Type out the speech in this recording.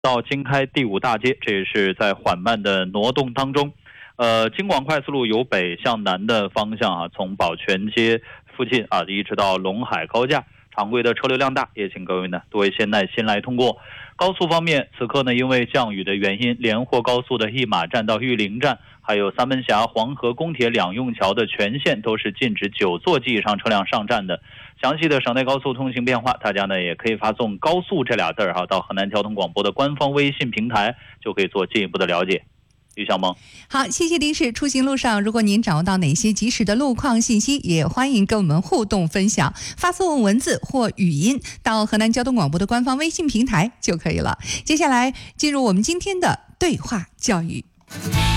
到京开第5大街，这也是在缓慢的挪动当中。京广快速路由北向南的方向从宝泉街附近一直到陇海高架，常规的车流量大，也请各位呢多为先耐心来通过。高速方面，此刻呢因为降雨的原因，连霍高速的一马站到玉林站，还有三门峡黄河公铁两用桥的全线都是禁止9座及以上车辆上站的。详细的省内高速通行变化，大家呢也可以发送高速这俩字到河南交通广播的官方微信平台，就可以做进一步的了解。于小萌， 好，谢谢丁氏。出行路上，如果您掌握到哪些及时的路况信息，也欢迎跟我们互动分享，发送文字或语音到河南交通广播的官方微信平台就可以了。接下来进入我们今天的对话教育。